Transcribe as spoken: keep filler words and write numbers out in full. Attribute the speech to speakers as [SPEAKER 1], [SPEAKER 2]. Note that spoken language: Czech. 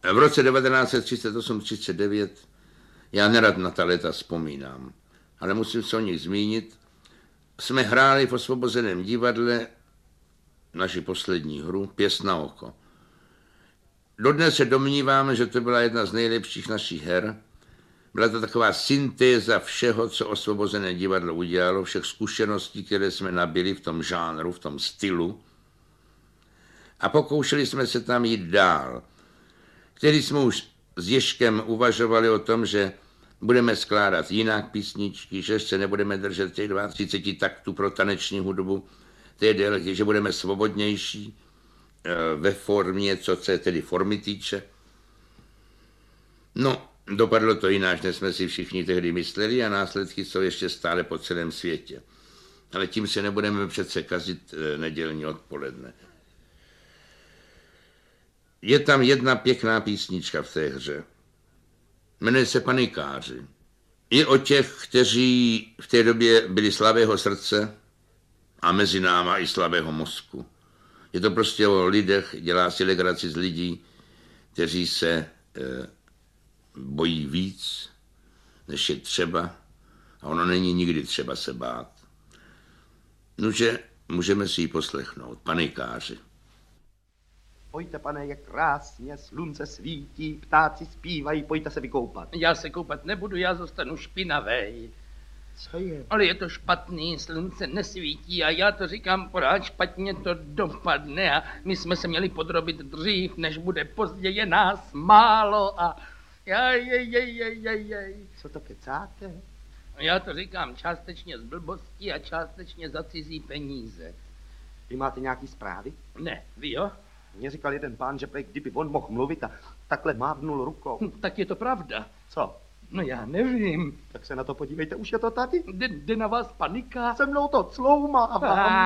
[SPEAKER 1] V roce devatenáct set třicet osm třicet devět, já nerad na ta léta vzpomínám, ale musím se o nich zmínit, jsme hráli v Osvobozeném divadle naši poslední hru Pěst na oko. Dodnes se domníváme, že to byla jedna z nejlepších našich her. Byla to taková syntéza všeho, co Osvobozené divadlo udělalo, všech zkušeností, které jsme nabili v tom žánru, v tom stylu. A pokoušeli jsme se tam jít dál. Který jsme už s Ježkem uvažovali o tom, že budeme skládat jinak písničky, že se nebudeme držet těch třicet dva taktů pro taneční hudbu, té délky, že budeme svobodnější ve formě, co se tedy formy týče. No, dopadlo to jinak, než jsme si všichni tehdy mysleli a následky jsou ještě stále po celém světě. Ale tím se nebudeme přece kazit nedělní odpoledne. Je tam jedna pěkná písnička v té hře. Jmenuje se Panikáři. Je o těch, kteří v té době byli slabého srdce a mezi náma i slabého mozku. Je to prostě o lidech, dělá si legraci z lidí, kteří se e, bojí víc, než je třeba. A ono není nikdy třeba se bát. Nože, můžeme si ji poslechnout. Panikáři.
[SPEAKER 2] Pojďte, pane, jak krásně, slunce svítí, ptáci zpívají, pojďte se vykoupat.
[SPEAKER 3] Já se koupat nebudu, já zůstanu špinavej.
[SPEAKER 2] Co je?
[SPEAKER 3] Ale je to špatný, slunce nesvítí a já to říkám pořád, špatně to dopadne a my jsme se měli podrobit dřív, než bude pozdě, je nás málo a jej, jej, jej, jej, jej, jej.
[SPEAKER 2] Co to kecáte?
[SPEAKER 3] Já to říkám částečně z blbosti a částečně za cizí peníze.
[SPEAKER 2] Vy máte nějaký zprávy?
[SPEAKER 3] Ne, vy jo?
[SPEAKER 2] Mně říkal jeden pán, že prej, kdyby on mohl mluvit a takhle mávnul rukou.
[SPEAKER 3] Hm, tak je to pravda.
[SPEAKER 2] Co?
[SPEAKER 3] No já nevím.
[SPEAKER 2] Tak se na to podívejte, už je to tady.
[SPEAKER 3] Jde, jde na vás panika?
[SPEAKER 2] Se mnou to cloumávám.